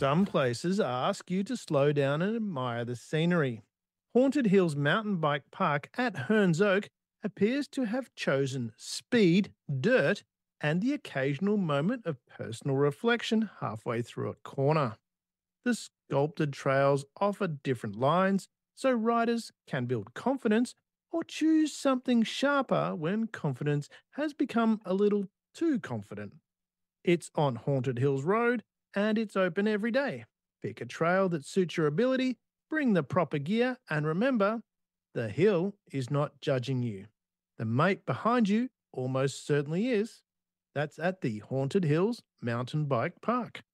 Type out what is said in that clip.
Some places ask you to slow down and admire the scenery. Haunted Hills Mountain Bike Park at Hearns Oak appears to have chosen speed, dirt, and the occasional moment of personal reflection halfway through a corner. The sculpted trails offer different lines so riders can build confidence or choose something sharper when confidence has become a little too confident. It's on Haunted Hills Road and it's open every day. Pick a trail that suits your ability, bring the proper gear, and remember, the hill is not judging you. The mate behind you almost certainly is. That's at the Haunted Hills Mountain Bike Park.